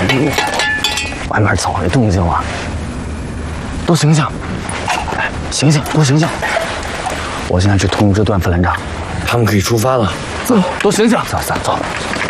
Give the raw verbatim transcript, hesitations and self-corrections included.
外面早有动静了，都醒醒！哎，醒醒，都醒醒！我现在去通知段副连长， 他们可以出发了。 走，都醒醒！走走走。